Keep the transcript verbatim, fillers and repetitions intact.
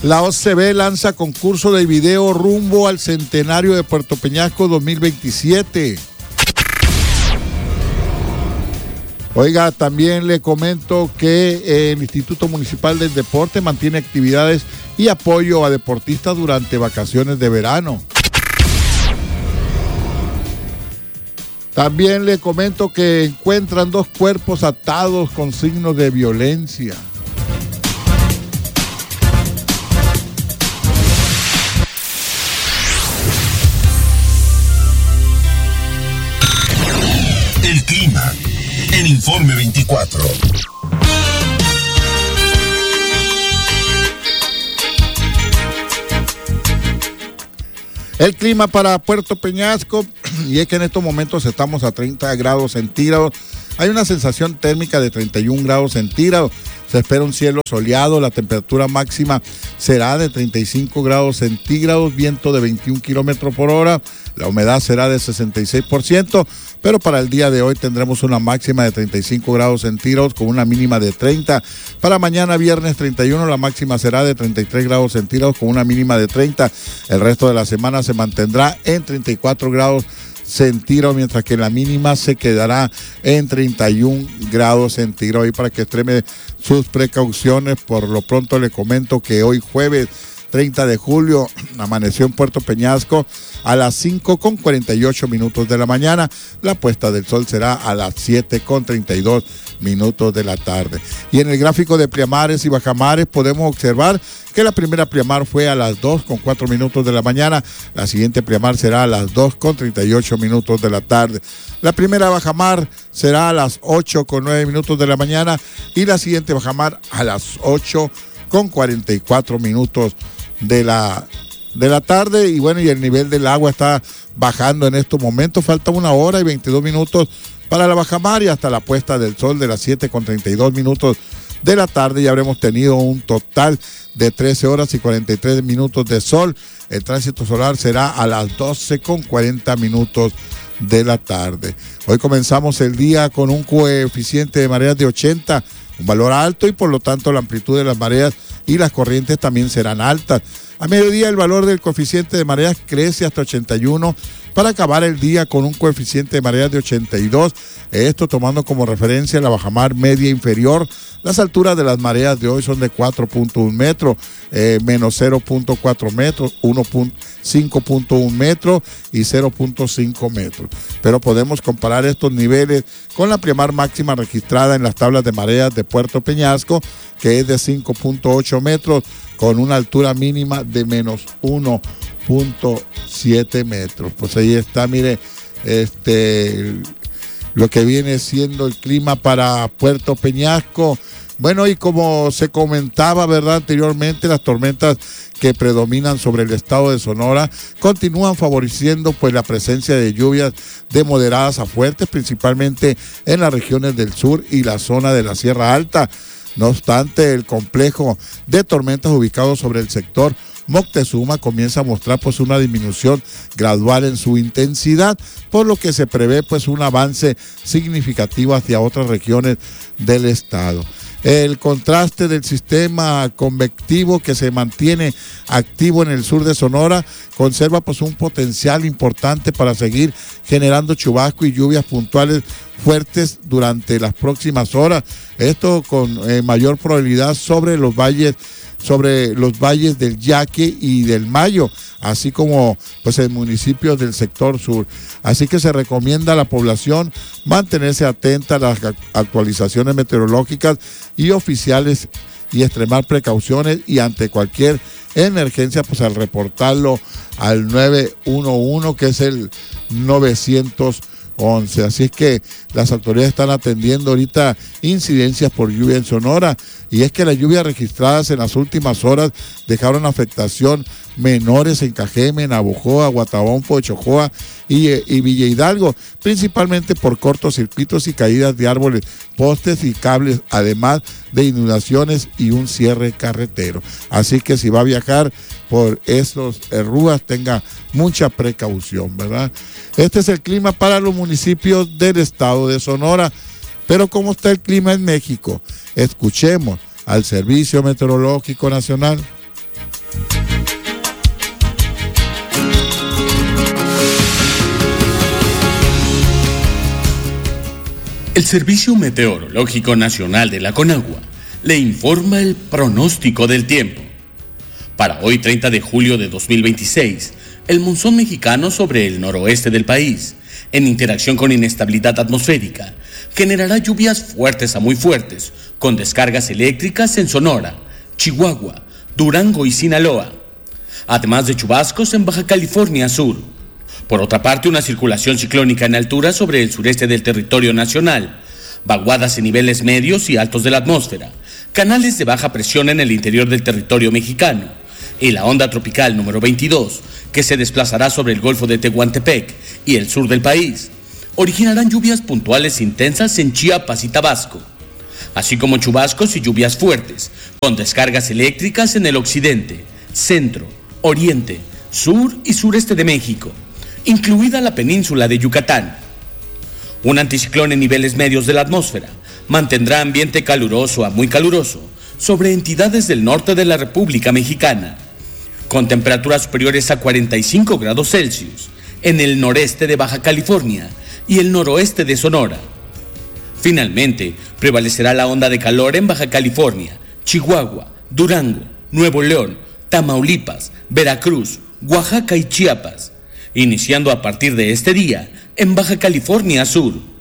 La O C B lanza concurso de video rumbo al centenario de Puerto Peñasco dos mil veintisiete. Oiga, también le comento que el Instituto Municipal del Deporte mantiene actividades y apoyo a deportistas durante vacaciones de verano. También le comento que encuentran dos cuerpos atados con signos de violencia. El clima en Informe veinticuatro. El clima para Puerto Peñasco, y es que en estos momentos estamos a treinta grados centígrados. Hay una sensación térmica de treinta y un grados centígrados. Se espera un cielo soleado, la temperatura máxima será de treinta y cinco grados centígrados, viento de veintiún kilómetros por hora, la humedad será de sesenta y seis por ciento, pero para el día de hoy tendremos una máxima de treinta y cinco grados centígrados con una mínima de treinta. Para mañana viernes treinta y uno la máxima será de treinta y tres grados centígrados con una mínima de treinta. El resto de la semana se mantendrá en treinta y cuatro grados centígrados, mientras que la mínima se quedará en treinta y un grados centígrados. Y para que extreme sus precauciones, por lo pronto le comento que hoy jueves treinta de julio amaneció en Puerto Peñasco a las cinco con cuarenta y ocho minutos de la mañana. La puesta del sol será a las siete con treinta y dos minutos de la tarde. Y en el gráfico de pleamares y bajamares podemos observar que la primera pleamar fue a las dos con cuatro minutos de la mañana, la siguiente pleamar será a las dos con treinta y ocho minutos de la tarde. La primera bajamar será a las ocho con nueve minutos de la mañana y la siguiente bajamar a las ocho con cuarenta y cuatro minutos de la, de la tarde. Y bueno, y el nivel del agua está bajando en estos momentos, falta una hora y veintidós minutos para la bajamar y hasta la puesta del sol de las siete con treinta y dos minutos de la tarde ya habremos tenido un total de trece horas y cuarenta y tres minutos de sol. El tránsito solar será a las doce con cuarenta minutos de la tarde. Hoy comenzamos el día con un coeficiente de mareas de ochenta, un valor alto, y por lo tanto la amplitud de las mareas y las corrientes también serán altas. A mediodía el valor del coeficiente de mareas crece hasta ochenta y uno para acabar el día con un coeficiente de mareas de ochenta y dos, esto tomando como referencia la bajamar media inferior. Las alturas de las mareas de hoy son de cuatro punto uno metros, eh, menos cero punto cuatro metros, cinco punto uno metros y cero punto cinco metros. Pero podemos comparar estos niveles con la pleamar máxima registrada en las tablas de mareas de Puerto Peñasco, que es de cinco punto ocho metros, con una altura mínima de menos uno punto siete metros. Pues ahí está, mire, este, lo que viene siendo el clima para Puerto Peñasco. Bueno, y como se comentaba, ¿verdad?, anteriormente, las tormentas que predominan sobre el estado de Sonora continúan favoreciendo pues la presencia de lluvias de moderadas a fuertes, principalmente en las regiones del sur y la zona de la Sierra Alta. No obstante, el complejo de tormentas ubicado sobre el sector Moctezuma comienza a mostrar pues una disminución gradual en su intensidad, por lo que se prevé pues un avance significativo hacia otras regiones del estado. El contraste del sistema convectivo que se mantiene activo en el sur de Sonora conserva pues un potencial importante para seguir generando chubascos y lluvias puntuales fuertes durante las próximas horas. Esto con eh, mayor probabilidad sobre los valles sobre los valles del Yaque y del Mayo, así como pues en municipios del sector sur. Así que se recomienda a la población mantenerse atenta a las actualizaciones meteorológicas y oficiales y extremar precauciones, y ante cualquier emergencia pues al reportarlo al nueve uno uno, que es el novecientos once. Así es que las autoridades están atendiendo ahorita incidencias por lluvia en Sonora, y es que las lluvias registradas en las últimas horas dejaron afectación menores en Cajeme, Navojoa, Guatabampo, Chojoa y, y Villa Hidalgo, principalmente por cortocircuitos y caídas de árboles, postes y cables, además de inundaciones y un cierre carretero. Así que si va a viajar por esos rúas, tenga mucha precaución, ¿verdad? Este es el clima para los municipios del estado de Sonora. Pero ¿cómo está el clima en México? Escuchemos al Servicio Meteorológico Nacional. El Servicio Meteorológico Nacional de la Conagua le informa el pronóstico del tiempo. Para hoy, treinta de julio de dos mil veintiséis, el monzón mexicano sobre el noroeste del país, en interacción con inestabilidad atmosférica, generará lluvias fuertes a muy fuertes, con descargas eléctricas en Sonora, Chihuahua, Durango y Sinaloa, además de chubascos en Baja California Sur. Por otra parte, una circulación ciclónica en altura sobre el sureste del territorio nacional, vaguadas en niveles medios y altos de la atmósfera, canales de baja presión en el interior del territorio mexicano y la onda tropical número veintidós, que se desplazará sobre el Golfo de Tehuantepec y el sur del país, originarán lluvias puntuales intensas en Chiapas y Tabasco, así como chubascos y lluvias fuertes, con descargas eléctricas en el occidente, centro, oriente, sur y sureste de México, incluida la península de Yucatán. Un anticiclón en niveles medios de la atmósfera mantendrá ambiente caluroso a muy caluroso sobre entidades del norte de la República Mexicana, con temperaturas superiores a cuarenta y cinco grados Celsius en el noreste de Baja California y el noroeste de Sonora. Finalmente, prevalecerá la onda de calor en Baja California, Chihuahua, Durango, Nuevo León, Tamaulipas, Veracruz, Oaxaca y Chiapas, iniciando a partir de este día en Baja California Sur.